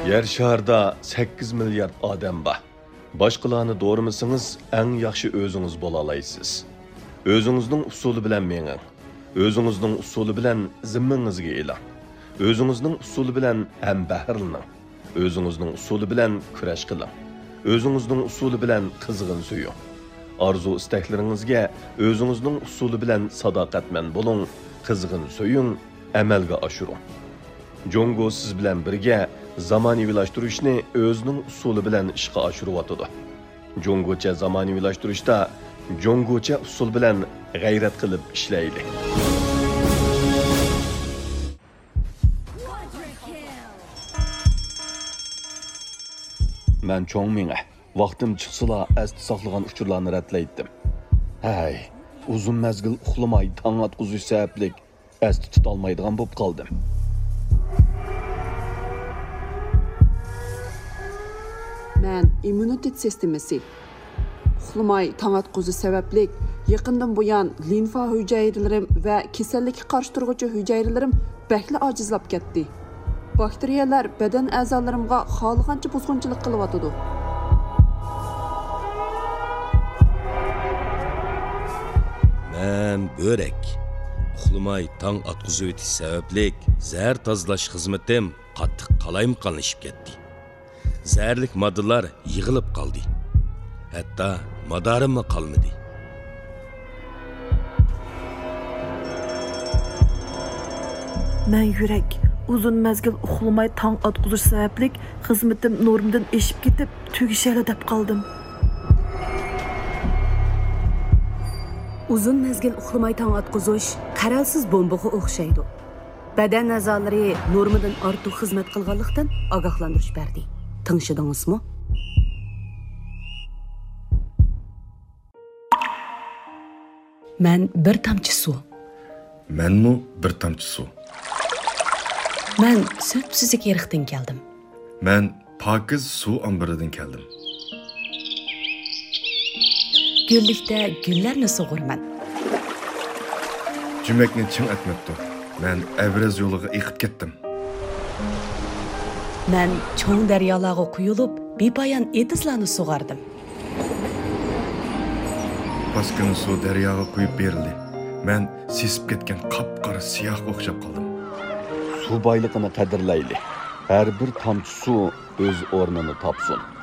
Yer şarda 8 milyard odam bor. Boshqalarni do'rimisingiz, eng yaxshi o'zingiz bo'la olasiz. O'zingizning usuli bilan menging. O'zingizning usuli bilan zimmangizga eling. O'zingizning usuli bilan ham bahrlaning. O'zingizning usuli bilan kurash qiling. O'zingizning usuli bilan qizg'in suying. Arzu istaklaringizga o'zingizning usuli bilan sadoqatman bo'ling, qizg'in suying, amalga oshiring. Jongo siz bilan birga zamonaviylashtirishni o'zining usuli bilan ishga oshiryotdi. Jongocha zamonaviylashtirishda jongocha usul bilan g'ayrat qilib ishlaydi. Men cho'ng menga vaqtim chiqsala asti saqlagan uchurlarni ratlaydim. Hay, uzun mezgil uxlamay tong atquzish sabablik asti tutolmaydigan bo'lib qoldim. Men immunitet sistemasi uxlamay tong atquzish sabablik yaqindan buyon limfa hujayralarim va kasallikka qarshi turuvchi hujayralarim bakli ojizlab ketdi. Bakteriyalar badan a'zolarimga xohlagancha buzg'unchilik qilyotdi. Men börek. Uxlamay tong atquzish o'tish sabablik zahar tozalash xizmatim qattiq qalayimqonlashib ketdi. Zərlik moddalar yığılıb qaldı. Hətta madarimmi qalmadı. Mən yürək uzun məzgil uxlamay tong atquzish sabablik xizmatim normdan eşib ketib tugishali deb qaldım. Uzun mezgil uxlamay tong atquzish qaralsiz bombaga o'xshaydi. Badan a'zolari normadan ortiq xizmat qilganlikdan ogohlantirish berdi. Tanışdыңызmı? Men bir tamchi suv. Menmi bir tamchi suv. Men söpsüzlik yeriqdan keldim. Men pokiz suv ombiridan keldim. Güllikdə güllərni sug'urman. Cüməkni çin etmepti. Men Evraz yo'liga eqib ketdim. Men cho'ng daryolarga quyilib, bepoyon etizlarni sug'ardim. Paskini suv daryoga quyib berildi. Men sesib ketgan qop-qora siyoh o'xshab qoldim. Suv boyligini qadrlayli. Har bir tomchi suv o'z o'rnini topsin.